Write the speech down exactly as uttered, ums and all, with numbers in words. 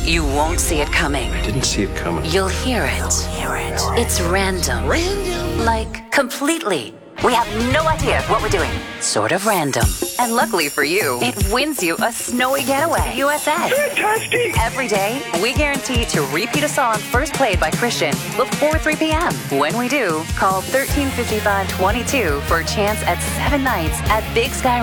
You won't see it coming. I didn't see it coming. You'll hear it. Hear it. It's random. Random? Like, completely. We have no idea what we're doing. Sort of random. And luckily for you, it wins you a snowy getaway. U S A. Fantastic! Every day, we guarantee to repeat a song first played by Christian before three p.m. When we do, call thirteen fifty-five twenty-two for a chance at seven nights at Big Sky